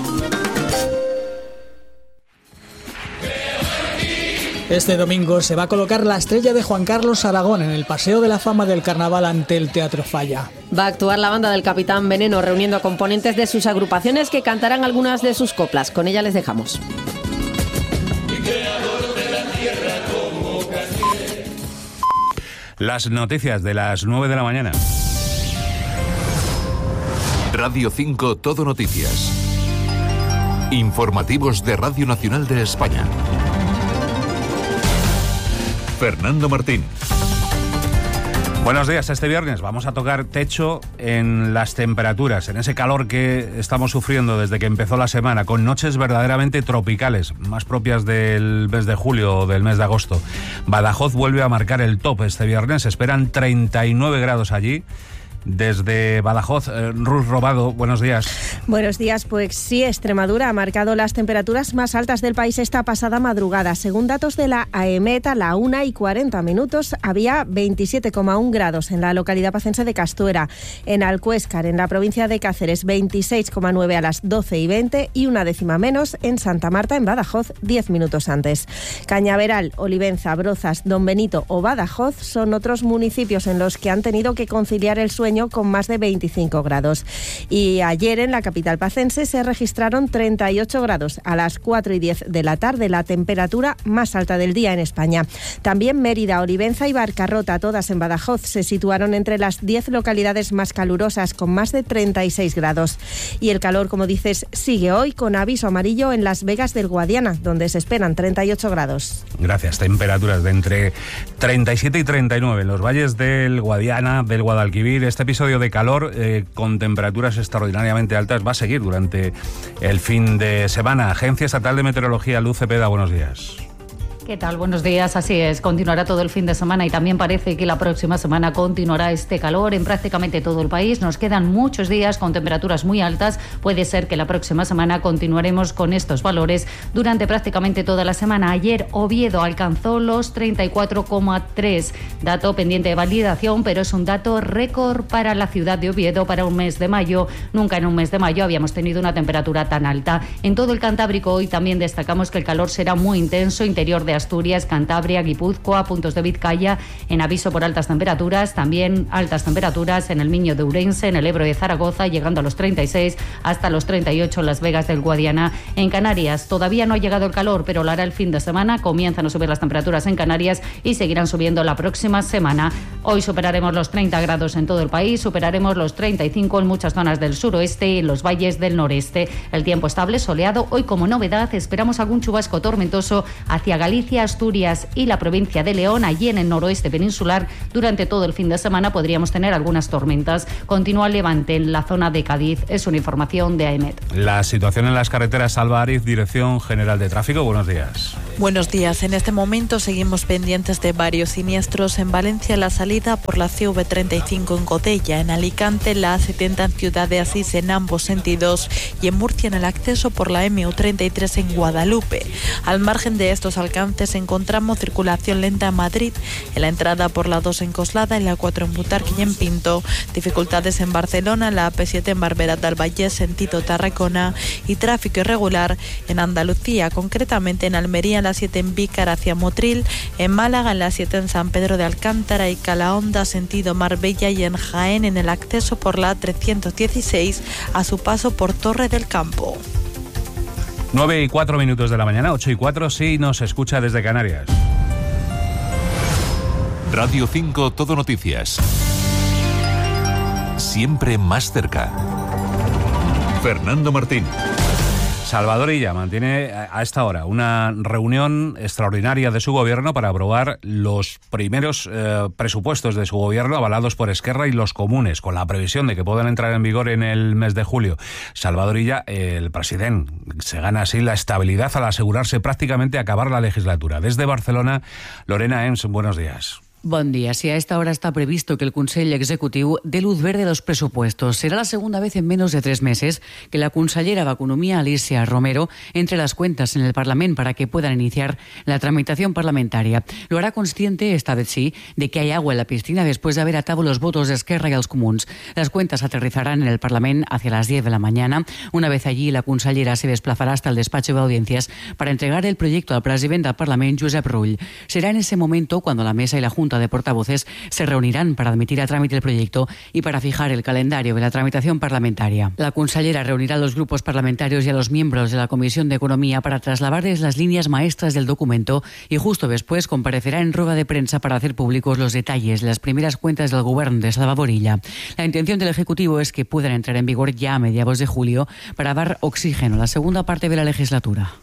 Speaker 10: Este domingo se va a colocar la estrella de Juan Carlos Aragón en el Paseo de la Fama del Carnaval ante el Teatro Falla.
Speaker 11: Va a actuar la banda del Capitán Veneno, reuniendo a componentes de sus agrupaciones que cantarán algunas de sus coplas. Con ella les dejamos.
Speaker 1: Las noticias de las nueve de la mañana.
Speaker 2: Radio cinco Todo Noticias. Informativos de Radio Nacional de España. Fernando Martín.
Speaker 1: Buenos días. Este viernes vamos a tocar techo en las temperaturas, en ese calor que estamos sufriendo desde que empezó la semana, con noches verdaderamente tropicales, más propias del mes de julio o del mes de agosto. Badajoz vuelve a marcar el top este viernes, se esperan treinta y nueve grados allí. Desde Badajoz, eh, Ruth Robado, buenos días.
Speaker 3: Buenos días, pues sí, Extremadura ha marcado las temperaturas más altas del país esta pasada madrugada. Según datos de la AEMET, a la una y cuarenta minutos había veintisiete coma uno grados en la localidad pacense de Castuera. En Alcuéscar, en la provincia de Cáceres, veintiséis coma nueve a las doce y veinte y una décima menos en Santa Marta, en Badajoz, diez minutos antes. Cañaveral, Olivenza, Brozas, Don Benito o Badajoz son otros municipios en los que han tenido que conciliar el sueño con más de veinticinco grados. Y ayer en la capital pacense se registraron treinta y ocho grados a las cuatro y diez de la tarde, la temperatura más alta del día en España. También Mérida, Olivenza y Barcarrota, todas en Badajoz, se situaron entre las diez localidades más calurosas, con más de treinta y seis grados. Y el calor, como dices, sigue hoy con aviso amarillo en Las Vegas del Guadiana, donde se esperan treinta y ocho grados.
Speaker 1: Gracias. Temperaturas de entre treinta y siete y treinta y nueve en los valles del Guadiana, del Guadalquivir. Este episodio de calor eh, con temperaturas extraordinariamente altas va a seguir durante el fin de semana. Agencia Estatal de Meteorología, Luz Cepeda, buenos días.
Speaker 4: ¿Qué tal? Buenos días. Así es, continuará todo el fin de semana y también parece que la próxima semana continuará este calor en prácticamente todo el país. Nos quedan muchos días con temperaturas muy altas. Puede ser que la próxima semana continuaremos con estos valores durante prácticamente toda la semana. Ayer Oviedo alcanzó los treinta y cuatro coma tres, dato pendiente de validación, pero es un dato récord para la ciudad de Oviedo para un mes de mayo. Nunca en un mes de mayo habíamos tenido una temperatura tan alta. En todo el Cantábrico hoy también destacamos que el calor será muy intenso, interior de Asturias, Cantabria, Guipúzcoa, puntos de Vizcaya en aviso por altas temperaturas, también altas temperaturas en el Miño de Ourense, en el Ebro de Zaragoza, llegando a los treinta y seis hasta los treinta y ocho en Las Vegas del Guadiana. En Canarias todavía no ha llegado el calor, pero lo hará el fin de semana. Comienzan a subir las temperaturas en Canarias y seguirán subiendo la próxima semana. Hoy superaremos los treinta grados en todo el país, superaremos los treinta y cinco en muchas zonas del suroeste y en los valles del noreste. El tiempo estable, soleado. Hoy, como novedad, esperamos algún chubasco tormentoso hacia Galicia, Asturias y la provincia de León. Allí en el noroeste peninsular durante todo el fin de semana podríamos tener algunas tormentas. Continúa el levante en la zona de Cádiz. Es una información de AEMET.
Speaker 1: La situación en las carreteras. Salva Ariz, Dirección General de Tráfico. Buenos días.
Speaker 23: Buenos días. En este momento seguimos pendientes de varios siniestros. En Valencia, la salida por la C V treinta y cinco en Godella, en Alicante la A setenta en Ciudad de Asís en ambos sentidos y en Murcia en el acceso por la M U treinta y tres en Guadalupe. Al margen de estos alcances avances encontramos circulación lenta en Madrid, en la entrada por la dos en Coslada, en la cuatro en Butarque y en Pinto. Dificultades en Barcelona, en la A P siete en Barberà del Vallès, sentido Tarragona, y tráfico irregular en Andalucía, concretamente en Almería, en la siete en Vícar hacia Motril, en Málaga, en la siete en San Pedro de Alcántara y Calahonda, sentido Marbella, y en Jaén, en el acceso por la trescientos dieciséis a su paso por Torre del Campo.
Speaker 1: nueve y cuatro minutos de la mañana, ocho y cuatro, sí nos escucha desde Canarias.
Speaker 2: Radio cinco Todo Noticias. Siempre más cerca. Fernando Martín.
Speaker 1: Salvador Illa mantiene a esta hora una reunión extraordinaria de su gobierno para aprobar los primeros eh, presupuestos de su gobierno avalados por Esquerra y los comunes, con la previsión de que puedan entrar en vigor en el mes de julio. Salvador Illa, el presidente, se gana así la estabilidad al asegurarse prácticamente acabar la legislatura. Desde Barcelona, Lorena Ems, buenos días.
Speaker 5: Bon dia. Si a esta hora está previsto que el Consell Executiu dé luz verde a los presupuestos, será la segunda vez en menos de tres meses que la consellera de Economía, Alicia Romero, entre las cuentas en el Parlamento para que puedan iniciar la tramitación parlamentaria. Lo hará consciente, esta vez sí, de que hay agua en la piscina después de haber atado los votos de Esquerra y los comuns. Las cuentas aterrizarán en el Parlamento hacia las diez de la mañana. Una vez allí, la consellera se desplazará hasta el despacho de audiencias para entregar el proyecto al presidente del Parlamento, Josep Rull. Será en ese momento cuando la mesa y la Junta de Portavoces se reunirán para admitir a trámite el proyecto y para fijar el calendario de la tramitación parlamentaria. La consellera reunirá a los grupos parlamentarios y a los miembros de la Comisión de Economía para trasladarles las líneas maestras del documento y justo después comparecerá en rueda de prensa para hacer públicos los detalles de las primeras cuentas del gobierno de Salvador Illa. La intención del Ejecutivo es que puedan entrar en vigor ya a mediados de julio para dar oxígeno a la segunda parte de la legislatura.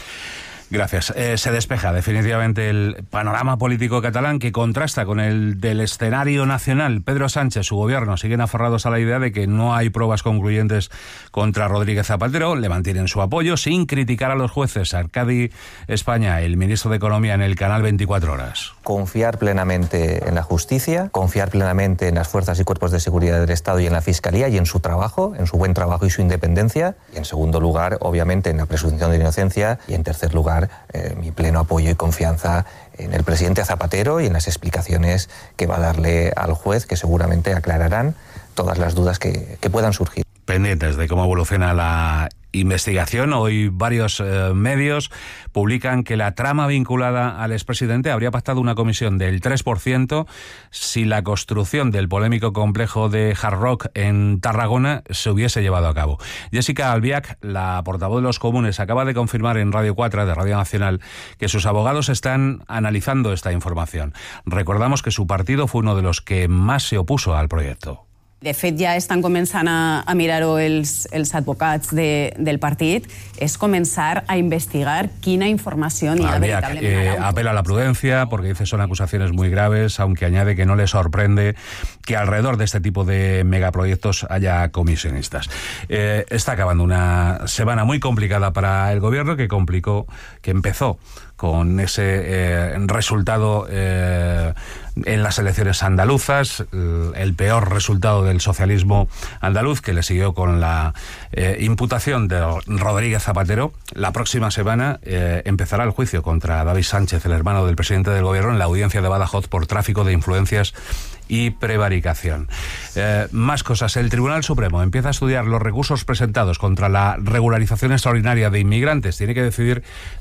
Speaker 1: Gracias. Eh, se despeja definitivamente el panorama político catalán, que contrasta con el del escenario nacional. Pedro Sánchez, su gobierno, siguen aferrados a la idea de que no hay pruebas concluyentes contra Rodríguez Zapatero. Le mantienen su apoyo sin criticar a los jueces. Arcadi España, el ministro de Economía, en el canal veinticuatro horas.
Speaker 6: Confiar plenamente en la justicia, confiar plenamente en las fuerzas y cuerpos de seguridad del Estado y en la Fiscalía y en su trabajo, en su buen trabajo y su independencia. Y en segundo lugar, obviamente, en la presunción de inocencia. Y en tercer lugar, Eh, mi pleno apoyo y confianza en el presidente Zapatero y en las explicaciones que va a darle al juez, que seguramente aclararán todas las dudas que, que puedan surgir.
Speaker 1: Pendientes de cómo evoluciona la investigación. Hoy varios eh, medios publican que la trama vinculada al expresidente habría pactado una comisión del tres por ciento si la construcción del polémico complejo de Hard Rock en Tarragona se hubiese llevado a cabo. Jessica Albiach, la portavoz de los comunes, acaba de confirmar en Radio cuatro de Radio Nacional que sus abogados están analizando esta información. Recordamos que su partido fue uno de los que más se opuso al proyecto.
Speaker 7: De fet, ja estan començant a, a mirar-ho els, els advocats de, del partit, és començar a investigar quina informació n'hi ha veritablement.
Speaker 1: Eh, apela a la prudencia porque dice son acusaciones muy graves, aunque añade que no le sorprende que alrededor de este tipo de megaproyectos haya comisionistas. Eh, está acabando una semana muy complicada para el gobierno, que complicó, que empezó con ese eh, resultado eh, en las elecciones andaluzas, el peor resultado del socialismo andaluz, que le siguió con la eh, imputación de Rodríguez Zapatero. La próxima semana eh, empezará el juicio contra David Sánchez, el hermano del presidente del gobierno, en la audiencia de Badajoz por tráfico de influencias y prevaricación. Eh, más cosas. El Tribunal Supremo empieza a estudiar los recursos presentados contra la regularización extraordinaria de inmigrantes. Tiene que decidir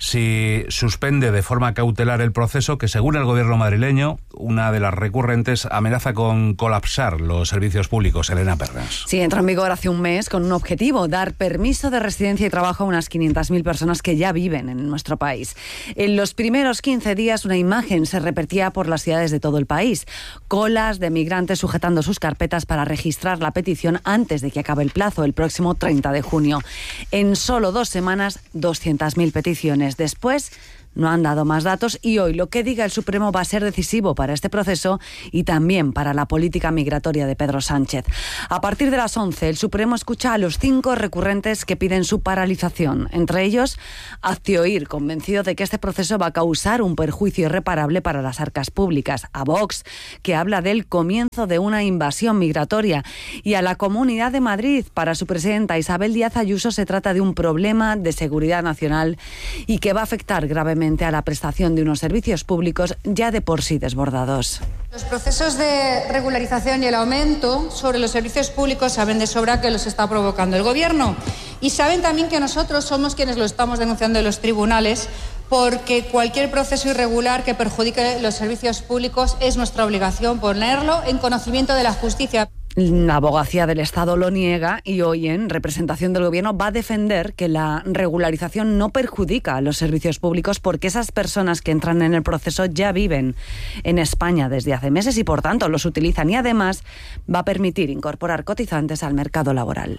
Speaker 1: si suspende de forma cautelar el proceso, que según el gobierno madrileño, una de las recurrentes amenaza con colapsar los servicios públicos. Elena Pernas.
Speaker 24: Sí, entró en vigor hace un mes con un objetivo: dar permiso de residencia y trabajo a unas quinientas mil personas que ya viven en nuestro país. En los primeros quince días, una imagen se repetía por las ciudades de todo el país. Colas de migrantes sujetando sus carpetas para registrar la petición antes de que acabe el plazo, el próximo treinta de junio. En solo dos semanas, doscientas mil peticiones. Después, no han dado más datos y hoy lo que diga el Supremo va a ser decisivo para este proceso y también para la política migratoria de Pedro Sánchez. A partir de las once, el Supremo escucha a los cinco recurrentes que piden su paralización. Entre ellos, Aztioir, convencido de que este proceso va a causar un perjuicio irreparable para las arcas públicas. A Vox, que habla del comienzo de una invasión migratoria. Y a la Comunidad de Madrid, para su presidenta Isabel Díaz Ayuso, se trata de un problema de seguridad nacional y que va a afectar gravemente gravemente a la prestación de unos servicios públicos ya de por sí desbordados.
Speaker 8: Los procesos de regularización y el aumento sobre los servicios públicos saben de sobra que los está provocando el Gobierno y saben también que nosotros somos quienes lo estamos denunciando en los tribunales, porque cualquier proceso irregular que perjudique los servicios públicos es nuestra obligación ponerlo en conocimiento de la justicia.
Speaker 24: La abogacía del Estado lo niega y hoy, en representación del Gobierno, va a defender que la regularización no perjudica a los servicios públicos porque esas personas que entran en el proceso ya viven en España desde hace meses y, por tanto, los utilizan, y además va a permitir incorporar cotizantes al mercado laboral.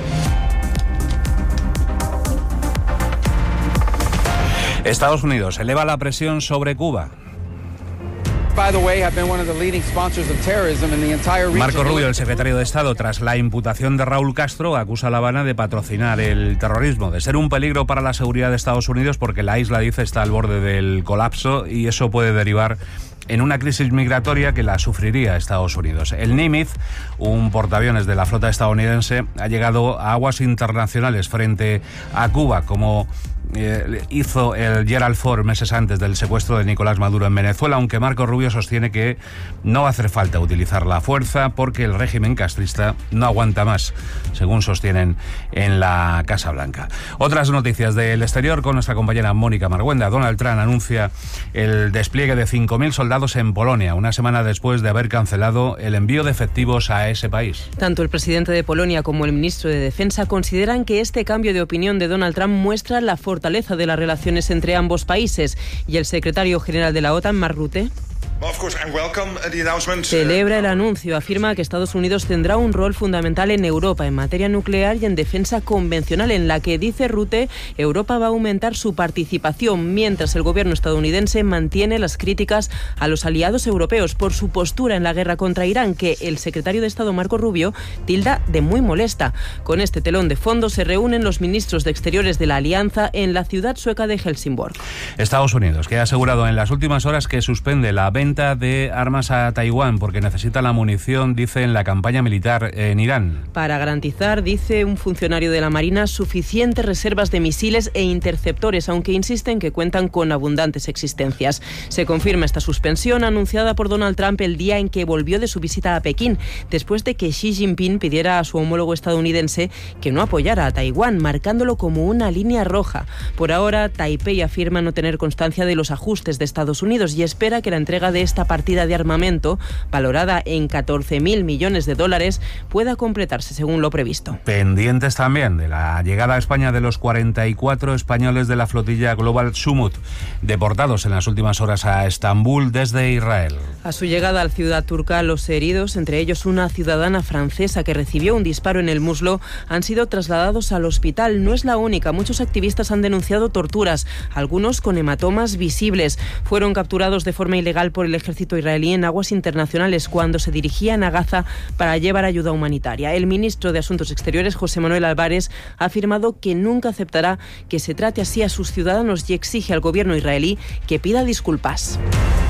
Speaker 1: Estados Unidos eleva la presión sobre Cuba. Marco Rubio, el secretario de Estado, tras la imputación de Raúl Castro, acusa a La Habana de patrocinar el terrorismo, de ser un peligro para la seguridad de Estados Unidos porque la isla, dice, está al borde del colapso y eso puede derivar en una crisis migratoria que la sufriría Estados Unidos. El Nimitz, un portaaviones de la flota estadounidense, ha llegado a aguas internacionales frente a Cuba, como Eh, hizo el Gerald Ford meses antes del secuestro de Nicolás Maduro en Venezuela, aunque Marco Rubio sostiene que no va a hacer falta utilizar la fuerza porque el régimen castrista no aguanta más, según sostienen en la Casa Blanca. Otras noticias del exterior con nuestra compañera Mónica Marguenda. Donald Trump anuncia el despliegue de cinco mil soldados en Polonia, una semana después de haber cancelado el envío de efectivos a ese país.
Speaker 9: Tanto el presidente de Polonia como el ministro de Defensa consideran que este cambio de opinión de Donald Trump muestra la fortaleza fortaleza de las relaciones entre ambos países. Y el secretario general de la OTAN, Mark Rutte, celebra el anuncio. Afirma que Estados Unidos tendrá un rol fundamental en Europa en materia nuclear y en defensa convencional, en la que, dice Rutte, Europa va a aumentar su participación, mientras el gobierno estadounidense mantiene las críticas a los aliados europeos por su postura en la guerra contra Irán, que el secretario de Estado, Marco Rubio, tilda de muy molesta. Con este telón de fondo se reúnen los ministros de Exteriores de la Alianza en la ciudad sueca de Helsingborg.
Speaker 1: Estados Unidos, que ha asegurado en las últimas horas que suspende la venta de armas a Taiwán porque necesita la munición, dice, en la campaña militar en Irán.
Speaker 9: Para garantizar, dice un funcionario de la Marina, suficientes reservas de misiles e interceptores, aunque insisten que cuentan con abundantes existencias. Se confirma esta suspensión anunciada por Donald Trump el día en que volvió de su visita a Pekín, después de que Xi Jinping pidiera a su homólogo estadounidense que no apoyara a Taiwán, marcándolo como una línea roja. Por ahora, Taipei afirma no tener constancia de los ajustes de Estados Unidos y espera que la entrega de esta partida de armamento, valorada en catorce mil millones de dólares, pueda completarse según lo previsto.
Speaker 1: Pendientes también de la llegada a España de los cuarenta y cuatro españoles de la flotilla Global Sumut, deportados en las últimas horas a Estambul desde Israel.
Speaker 9: A su llegada a la ciudad turca, los heridos, entre ellos una ciudadana francesa que recibió un disparo en el muslo, han sido trasladados al hospital. No es la única. Muchos activistas han denunciado torturas, algunos con hematomas visibles. Fueron capturados de forma ilegal por el ejército israelí en aguas internacionales cuando se dirigían a Gaza para llevar ayuda humanitaria. El ministro de Asuntos Exteriores, José Manuel Álvarez, ha afirmado que nunca aceptará que se trate así a sus ciudadanos y exige al gobierno israelí que pida disculpas.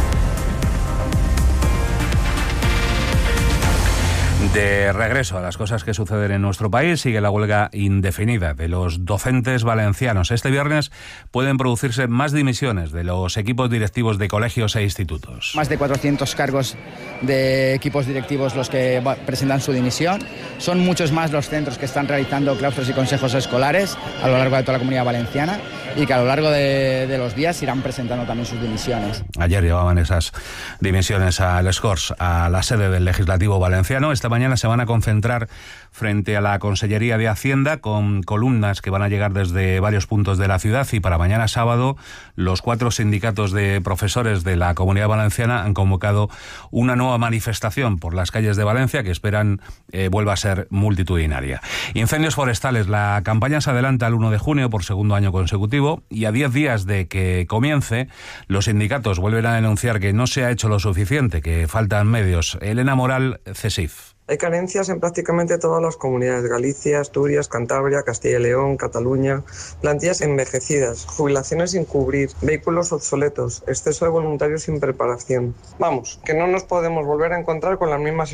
Speaker 1: De regreso a las cosas que suceden en nuestro país, sigue la huelga indefinida de los docentes valencianos. Este viernes pueden producirse más dimisiones de los equipos directivos de colegios e institutos.
Speaker 12: Más de cuatrocientos cargos de equipos directivos los que presentan su dimisión. Son muchos más los centros que están realizando claustros y consejos escolares a lo largo de toda la Comunidad Valenciana y que a lo largo de, de los días irán presentando también sus dimisiones.
Speaker 1: Ayer llevaban esas dimisiones a Les Corts, a la sede del Legislativo valenciano. Esta mañana se van a concentrar frente a la Consellería de Hacienda con columnas que van a llegar desde varios puntos de la ciudad, y para mañana sábado los cuatro sindicatos de profesores de la Comunidad Valenciana han convocado una nueva manifestación por las calles de Valencia que esperan eh, vuelva a ser multitudinaria. Incendios forestales. La campaña se adelanta al uno de junio por segundo año consecutivo y a diez días de que comience los sindicatos vuelven a denunciar que no se ha hecho lo suficiente, que faltan medios. Elena Moral, CESIF.
Speaker 13: Hay carencias en prácticamente todas las comunidades: Galicia, Asturias, Cantabria, Castilla y León, Cataluña. Plantillas envejecidas, jubilaciones sin cubrir, vehículos obsoletos, exceso de voluntarios sin preparación. Vamos, que no nos podemos volver a encontrar con las mismas